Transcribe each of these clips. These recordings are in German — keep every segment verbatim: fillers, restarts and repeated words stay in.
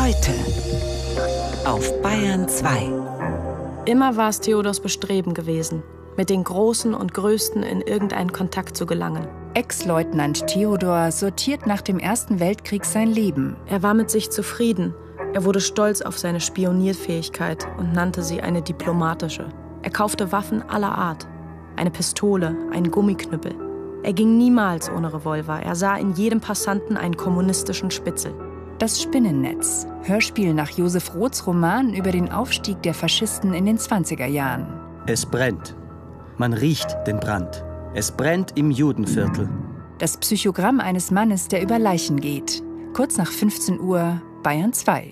Heute auf Bayern zwei. Immer war es Theodors Bestreben gewesen, mit den Großen und Größten in irgendeinen Kontakt zu gelangen. Ex-Leutnant Theodor sortiert nach dem Ersten Weltkrieg sein Leben. Er war mit sich zufrieden. Er wurde stolz auf seine Spionierfähigkeit und nannte sie eine diplomatische. Er kaufte Waffen aller Art. Eine Pistole, einen Gummiknüppel. Er ging niemals ohne Revolver. Er sah in jedem Passanten einen kommunistischen Spitzel. Das Spinnennetz. Hörspiel nach Josef Roths Roman über den Aufstieg der Faschisten in den zwanziger Jahren. Es brennt. Man riecht den Brand. Es brennt im Judenviertel. Das Psychogramm eines Mannes, der über Leichen geht. Kurz nach fünfzehn Uhr, Bayern zwei.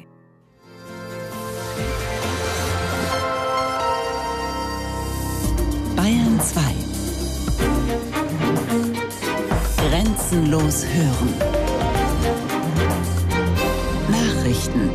Bayern zwei. Grenzenlos hören. Nachrichten.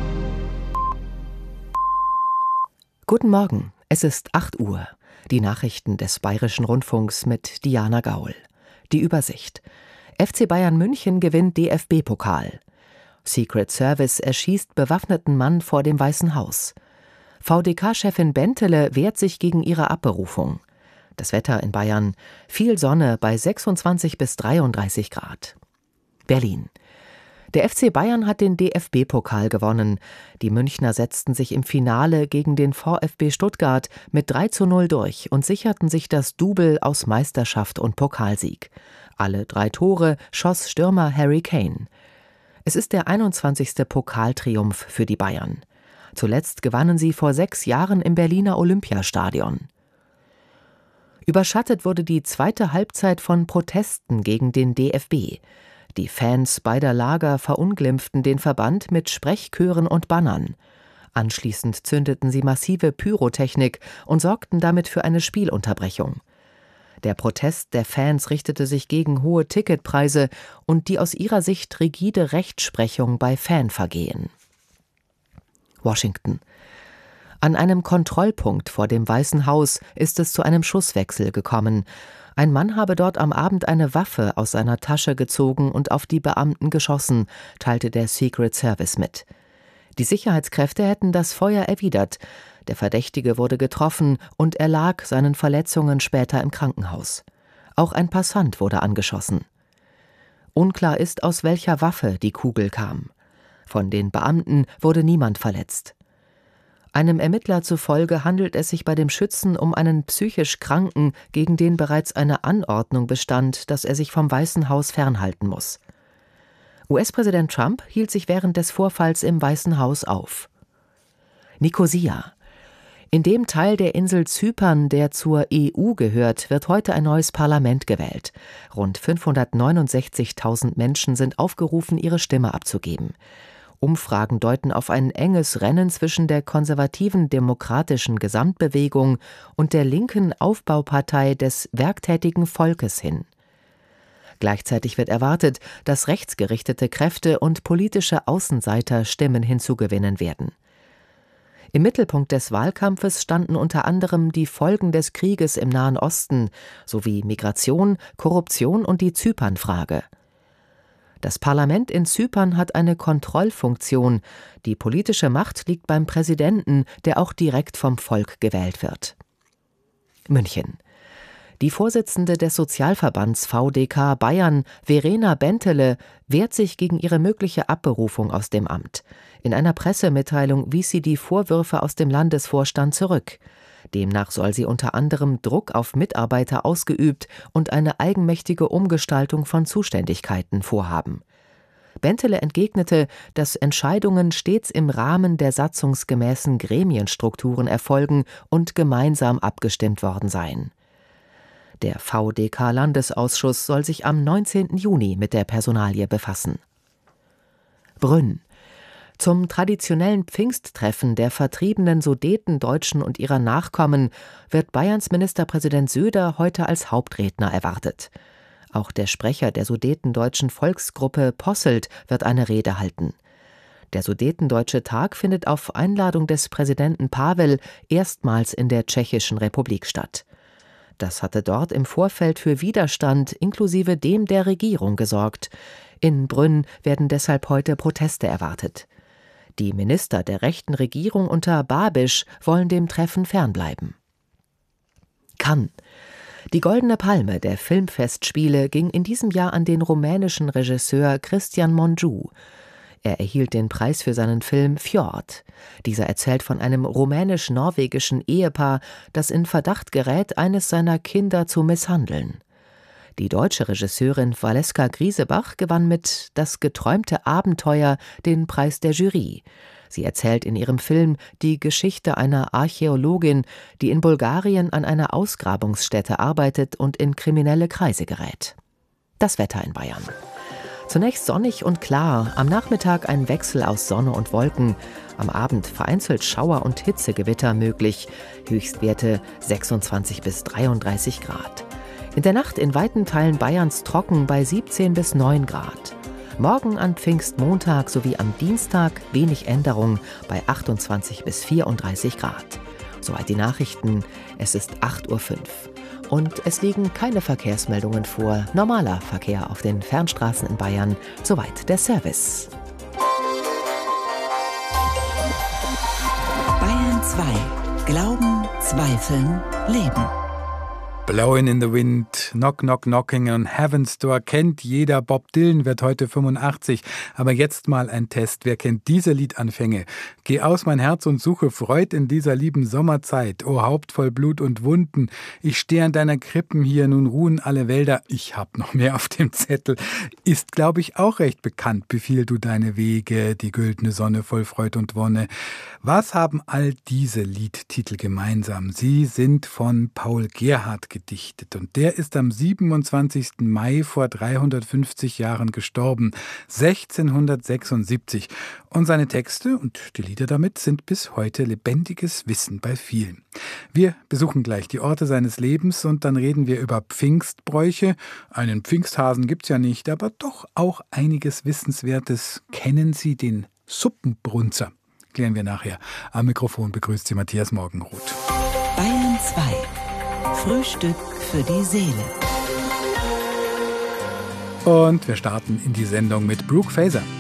Guten Morgen, es ist acht Uhr. Die Nachrichten des Bayerischen Rundfunks mit Diana Gaul. Die Übersicht. F C Bayern München gewinnt D F B-Pokal. Secret Service erschießt bewaffneten Mann vor dem Weißen Haus. V D K-Chefin Bentele wehrt sich gegen ihre Abberufung. Das Wetter in Bayern: viel Sonne bei sechsundzwanzig bis dreiunddreißig Grad. Berlin. Der F C Bayern hat den D F B-Pokal gewonnen. Die Münchner setzten sich im Finale gegen den VfB Stuttgart mit drei zu null durch und sicherten sich das Double aus Meisterschaft und Pokalsieg. Alle drei Tore schoss Stürmer Harry Kane. Es ist der einundzwanzigste Pokaltriumph für die Bayern. Zuletzt gewannen sie vor sechs Jahren im Berliner Olympiastadion. Überschattet wurde die zweite Halbzeit von Protesten gegen den D F B. Die Fans beider Lager verunglimpften den Verband mit Sprechchören und Bannern. Anschließend zündeten sie massive Pyrotechnik und sorgten damit für eine Spielunterbrechung. Der Protest der Fans richtete sich gegen hohe Ticketpreise und die aus ihrer Sicht rigide Rechtsprechung bei Fanvergehen. Washington. An einem Kontrollpunkt vor dem Weißen Haus ist es zu einem Schusswechsel gekommen. Ein Mann habe dort am Abend eine Waffe aus seiner Tasche gezogen und auf die Beamten geschossen, teilte der Secret Service mit. Die Sicherheitskräfte hätten das Feuer erwidert. Der Verdächtige wurde getroffen und erlag seinen Verletzungen später im Krankenhaus. Auch ein Passant wurde angeschossen. Unklar ist, aus welcher Waffe die Kugel kam. Von den Beamten wurde niemand verletzt. Einem Ermittler zufolge handelt es sich bei dem Schützen um einen psychisch Kranken, gegen den bereits eine Anordnung bestand, dass er sich vom Weißen Haus fernhalten muss. U S-Präsident Trump hielt sich während des Vorfalls im Weißen Haus auf. Nikosia. In dem Teil der Insel Zypern, der zur E U gehört, wird heute ein neues Parlament gewählt. Rund fünfhundertneunundsechzigtausend Menschen sind aufgerufen, ihre Stimme abzugeben. Umfragen deuten auf ein enges Rennen zwischen der konservativen Demokratischen Gesamtbewegung und der linken Aufbaupartei des werktätigen Volkes hin. Gleichzeitig wird erwartet, dass rechtsgerichtete Kräfte und politische Außenseiter Stimmen hinzugewinnen werden. Im Mittelpunkt des Wahlkampfes standen unter anderem die Folgen des Krieges im Nahen Osten sowie Migration, Korruption und die Zypernfrage. Das Parlament in Zypern hat eine Kontrollfunktion. Die politische Macht liegt beim Präsidenten, der auch direkt vom Volk gewählt wird. München. Die Vorsitzende des Sozialverbands V D K Bayern, Verena Bentele, wehrt sich gegen ihre mögliche Abberufung aus dem Amt. In einer Pressemitteilung wies sie die Vorwürfe aus dem Landesvorstand zurück. Demnach soll sie unter anderem Druck auf Mitarbeiter ausgeübt und eine eigenmächtige Umgestaltung von Zuständigkeiten vorhaben. Bentele entgegnete, dass Entscheidungen stets im Rahmen der satzungsgemäßen Gremienstrukturen erfolgen und gemeinsam abgestimmt worden seien. Der V D K-Landesausschuss soll sich am neunzehnten Juni mit der Personalie befassen. Brünn. Zum traditionellen Pfingsttreffen der vertriebenen Sudetendeutschen und ihrer Nachkommen wird Bayerns Ministerpräsident Söder heute als Hauptredner erwartet. Auch der Sprecher der sudetendeutschen Volksgruppe Posselt wird eine Rede halten. Der Sudetendeutsche Tag findet auf Einladung des Präsidenten Pavel erstmals in der Tschechischen Republik statt. Das hatte dort im Vorfeld für Widerstand inklusive dem der Regierung gesorgt. In Brünn werden deshalb heute Proteste erwartet. Die Minister der rechten Regierung unter Babiš wollen dem Treffen fernbleiben. Cannes. Die Goldene Palme der Filmfestspiele ging in diesem Jahr an den rumänischen Regisseur Cristian Mungiu. Er erhielt den Preis für seinen Film Fjord. Dieser erzählt von einem rumänisch-norwegischen Ehepaar, das in Verdacht gerät, eines seiner Kinder zu misshandeln. Die deutsche Regisseurin Valeska Griesebach gewann mit Das geträumte Abenteuer den Preis der Jury. Sie erzählt in ihrem Film die Geschichte einer Archäologin, die in Bulgarien an einer Ausgrabungsstätte arbeitet und in kriminelle Kreise gerät. Das Wetter in Bayern. Zunächst sonnig und klar, am Nachmittag ein Wechsel aus Sonne und Wolken, am Abend vereinzelt Schauer und Hitzegewitter möglich, Höchstwerte sechsundzwanzig bis dreiunddreißig Grad. In der Nacht in weiten Teilen Bayerns trocken bei siebzehn bis neun Grad. Morgen an Pfingstmontag sowie am Dienstag wenig Änderung bei achtundzwanzig bis vierunddreißig Grad. Soweit die Nachrichten, es ist acht Uhr fünf. Und es liegen keine Verkehrsmeldungen vor. Normaler Verkehr auf den Fernstraßen in Bayern. Soweit der Service. Bayern zwei. Glauben, Zweifeln, Leben. Blowin' in the Wind, Knock Knock Knocking on Heaven's Door kennt jeder. Bob Dylan wird heute fünfundachtzig. Aber jetzt mal ein Test. Wer kennt diese Liedanfänge? Geh aus mein Herz und suche Freud in dieser lieben Sommerzeit. O Haupt voll Blut und Wunden. Ich stehe an deiner Krippen hier, nun ruhen alle Wälder. Ich hab noch mehr auf dem Zettel. Ist, glaube ich, auch recht bekannt. Befiehl du deine Wege, die güldene Sonne voll Freud und Wonne. Was haben all diese Liedtitel gemeinsam? Sie sind von Paul Gerhardt gedichtet. Und der ist am siebenundzwanzigsten Mai vor dreihundertfünfzig Jahren gestorben, sechzehnhundertsechsundsiebzig. Und seine Texte und die Lieder damit sind bis heute lebendiges Wissen bei vielen. Wir besuchen gleich die Orte seines Lebens und dann reden wir über Pfingstbräuche. Einen Pfingsthasen gibt's ja nicht, aber doch auch einiges Wissenswertes. Kennen Sie den Suppenbrunzer? Klären wir nachher. Am Mikrofon begrüßt Sie Matthias Morgenroth. Bayern zwei. Frühstück für die Seele. Und wir starten in die Sendung mit Brooke Faser.